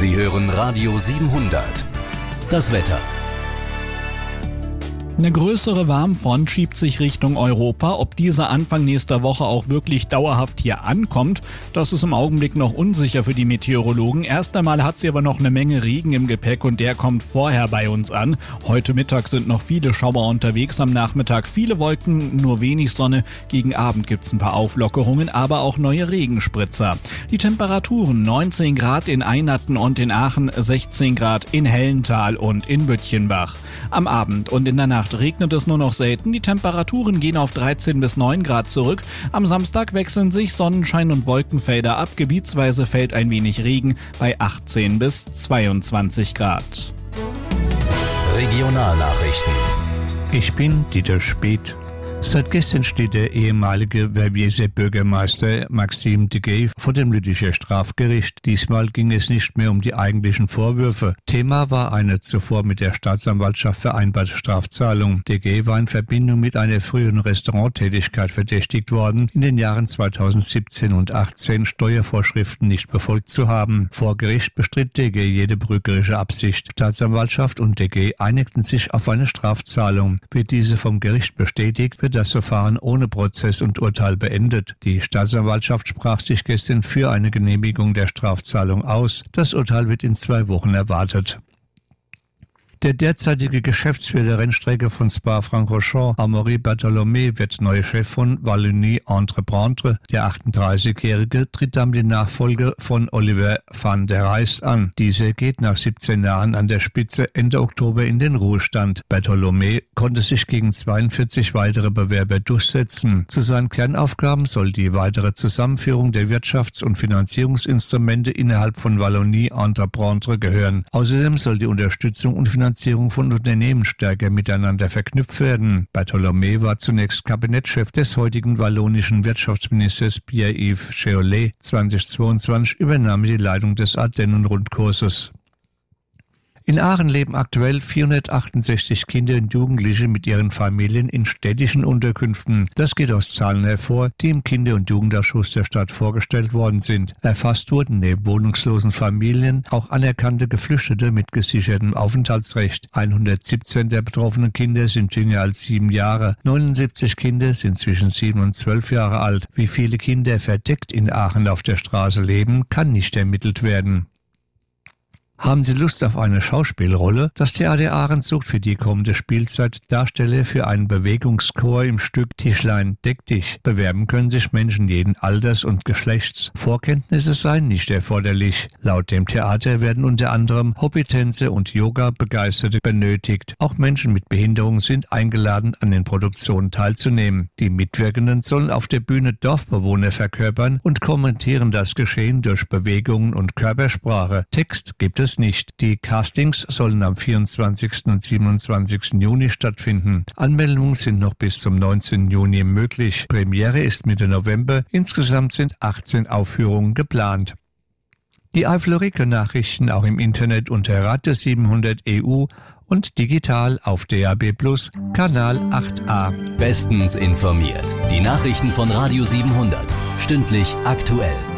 Sie hören Radio 700. Das Wetter. Eine größere Warmfront schiebt sich Richtung Europa. Ob diese Anfang nächster Woche auch wirklich dauerhaft hier ankommt, das ist im Augenblick noch unsicher für die Meteorologen. Erst einmal hat sie aber noch eine Menge Regen im Gepäck und der kommt vorher bei uns an. Heute Mittag sind noch viele Schauer unterwegs, am Nachmittag viele Wolken, nur wenig Sonne. Gegen Abend gibt's ein paar Auflockerungen, aber auch neue Regenspritzer. Die Temperaturen 19 Grad in Einerten und in Aachen, 16 Grad in Hellental und in Büttchenbach. Am Abend und in der Nacht regnet es nur noch selten. Die Temperaturen gehen auf 13 bis 9 Grad zurück. Am Samstag wechseln sich Sonnenschein und Wolkenfelder ab. Gebietsweise fällt ein wenig Regen bei 18 bis 22 Grad. Regionalnachrichten. Ich bin Dieter Speth. Seit gestern steht der ehemalige Vervieser Bürgermeister Maxime Deguay vor dem Lütticher Strafgericht. Diesmal ging es nicht mehr um die eigentlichen Vorwürfe. Thema war eine zuvor mit der Staatsanwaltschaft vereinbarte Strafzahlung. Deguay war in Verbindung mit einer früheren Restauranttätigkeit verdächtigt worden, in den Jahren 2017 und 2018 Steuervorschriften nicht befolgt zu haben. Vor Gericht bestritt Deguay jede betrügerische Absicht. Staatsanwaltschaft und Deguay einigten sich auf eine Strafzahlung. Wird diese vom Gericht bestätigt, wird das Verfahren ohne Prozess und Urteil beendet. Die Staatsanwaltschaft sprach sich gestern für eine Genehmigung der Strafzahlung aus. Das Urteil wird in 2 Wochen erwartet. Der derzeitige Geschäftsführer der Rennstrecke von Spa-Francorchamps, Amaury Bartholomé, wird neuer Chef von Wallonie-Entreprendre. Der 38-Jährige tritt damit die Nachfolge von Oliver van der Rijs an. Dieser geht nach 17 Jahren an der Spitze Ende Oktober in den Ruhestand. Bartholomé konnte sich gegen 42 weitere Bewerber durchsetzen. Zu seinen Kernaufgaben soll die weitere Zusammenführung der Wirtschafts- und Finanzierungsinstrumente innerhalb von Wallonie-Entreprendre gehören. Außerdem soll die Unterstützung und Finanzierung von Unternehmen stärker miteinander verknüpft werden. Bartholomé war zunächst Kabinettschef des heutigen wallonischen Wirtschaftsministers Pierre-Yves Cheolet. 2022 übernahm er die Leitung des Ardennen-Rundkurses. In Aachen leben aktuell 468 Kinder und Jugendliche mit ihren Familien in städtischen Unterkünften. Das geht aus Zahlen hervor, die im Kinder- und Jugendausschuss der Stadt vorgestellt worden sind. Erfasst wurden neben wohnungslosen Familien auch anerkannte Geflüchtete mit gesichertem Aufenthaltsrecht. 117 der betroffenen Kinder sind jünger als 7 Jahre. 79 Kinder sind zwischen 7 und 12 Jahre alt. Wie viele Kinder verdeckt in Aachen auf der Straße leben, kann nicht ermittelt werden. Haben Sie Lust auf eine Schauspielrolle? Das Theater Aachen sucht für die kommende Spielzeit Darsteller für einen Bewegungschor im Stück Tischlein deck dich. Bewerben können sich Menschen jeden Alters und Geschlechts. Vorkenntnisse seien nicht erforderlich. Laut dem Theater werden unter anderem Hobbytänze und Yoga-Begeisterte benötigt. Auch Menschen mit Behinderung sind eingeladen, an den Produktionen teilzunehmen. Die Mitwirkenden sollen auf der Bühne Dorfbewohner verkörpern und kommentieren das Geschehen durch Bewegungen und Körpersprache. Text gibt es nicht. Die Castings sollen am 24. und 27. Juni stattfinden. Anmeldungen sind noch bis zum 19. Juni möglich. Premiere ist Mitte November. Insgesamt sind 18 Aufführungen geplant. Die Eifel-Nachrichten auch im Internet unter Radio 700 EU und digital auf DAB+ Kanal 8a. Bestens informiert. Die Nachrichten von Radio 700. Stündlich aktuell.